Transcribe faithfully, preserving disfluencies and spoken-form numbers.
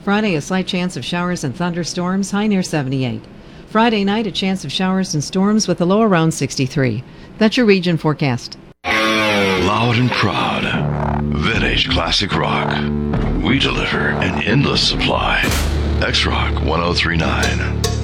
Friday, a slight chance of showers and thunderstorms, high near seventy-eight. Friday night, a chance of showers and storms with a low around sixty-three. That's your region forecast. Loud and proud. Vintage classic rock. We deliver an endless supply. X-Rock ten thirty-nine.